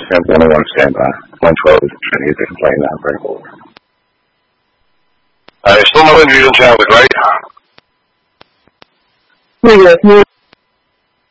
Sample 101 standby. 112 is trying to get the complaint out right over. Still no injuries in traffic, right? Negative.